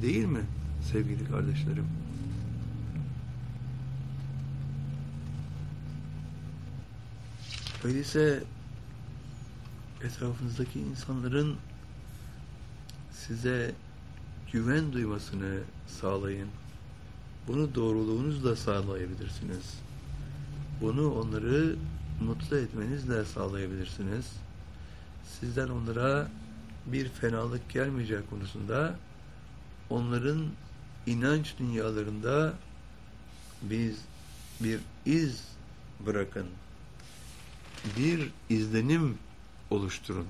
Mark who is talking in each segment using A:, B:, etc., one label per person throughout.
A: Öyle değil mi sevgili kardeşlerim? Öyleyse etrafınızdaki insanların size güven duymasını sağlayın. Bunu doğruluğunuzla sağlayabilirsiniz. Bunu onları mutlu etmenizle sağlayabilirsiniz. Sizden onlara bir fenalık gelmeyecek konusunda onların inanç dünyalarında bir iz bırakın. Bir izlenim oluşturun.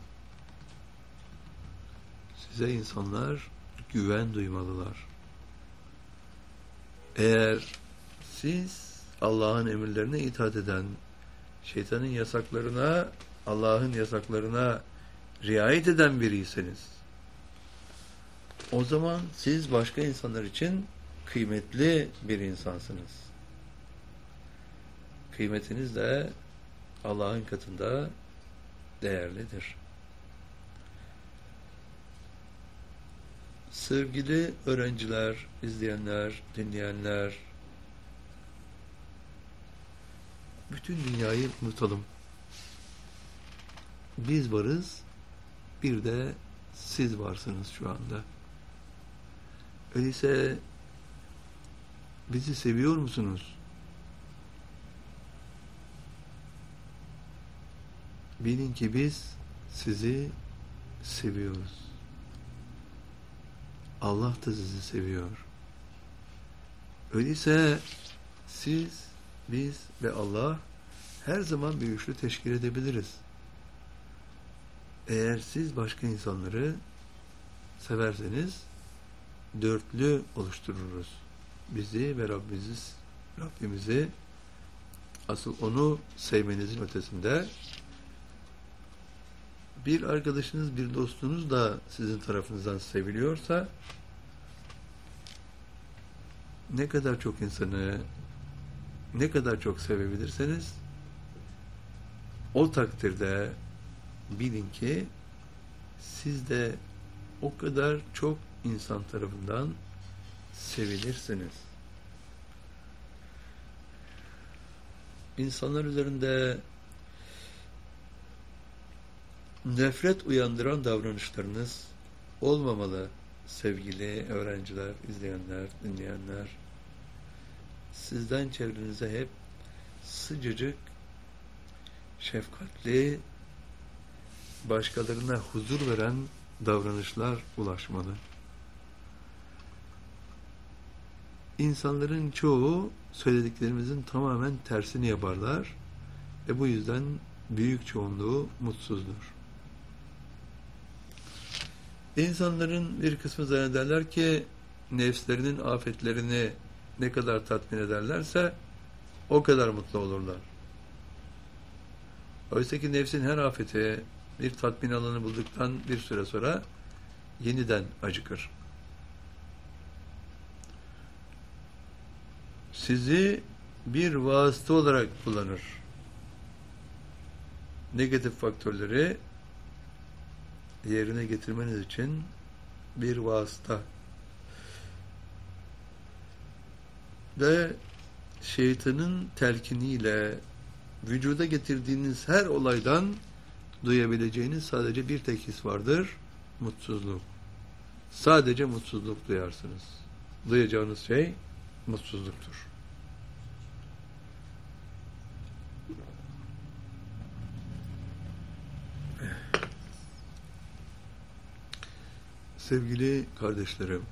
A: Size insanlar güven duymalılar. Eğer siz Allah'ın emirlerine itaat eden, şeytanın yasaklarına, Allah'ın yasaklarına riayet eden biriyseniz, o zaman siz başka insanlar için kıymetli bir insansınız. Kıymetiniz de Allah'ın katında değerlidir. Sevgili öğrenciler, izleyenler, dinleyenler, bütün dünyayı unutalım. Biz varız, bir de siz varsınız şu anda. Öyleyse bizi seviyor musunuz? Bilin ki biz sizi seviyoruz. Allah da sizi seviyor. Öyleyse siz, biz ve Allah her zaman bir üçlü teşkil edebiliriz. Eğer siz başka insanları severseniz dörtlü oluştururuz. Bizi ve Rabbimizi asıl onu sevmenizin ötesinde bir arkadaşınız, bir dostunuz da sizin tarafınızdan seviliyorsa ne kadar çok insanı ne kadar çok sevebilirseniz o takdirde bilin ki siz de o kadar çok insan tarafından sevilirsiniz. İnsanlar üzerinde nefret uyandıran davranışlarınız olmamalı sevgili öğrenciler, izleyenler, dinleyenler. Sizden çevrenize hep sıcacık, şefkatli, başkalarına huzur veren davranışlar ulaşmalı. İnsanların çoğu söylediklerimizin tamamen tersini yaparlar ve bu yüzden büyük çoğunluğu mutsuzdur. İnsanların bir kısmı zannederler ki nefslerinin afetlerini ne kadar tatmin ederlerse o kadar mutlu olurlar. Oysa ki nefsin her afeti bir tatmin alanı bulduktan bir süre sonra yeniden acıkır. Sizi bir vasıta olarak kullanır. Negatif faktörleri yerine getirmeniz için bir vasıta. Ve şeytanın telkiniyle vücuda getirdiğiniz her olaydan duyabileceğiniz sadece bir tek his vardır. Mutsuzluk. Sadece mutsuzluk duyarsınız. Duyacağınız şey mutsuzluktur. Sevgili kardeşlerim,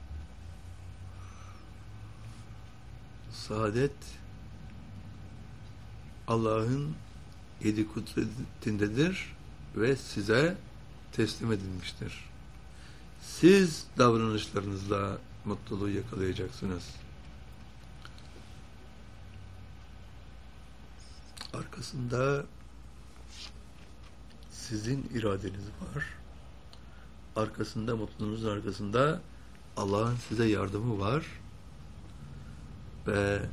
A: saadet Allah'ın yedi kudretindedir ve size teslim edilmiştir. Siz davranışlarınızla mutluluğu yakalayacaksınız. Arkasında sizin iradeniz var. Arkasında, mutluluğunuzun arkasında Allah'ın size yardımı var. Ve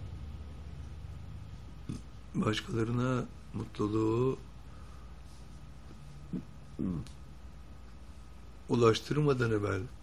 A: başkalarına mutluluğu ulaştırmadan evvel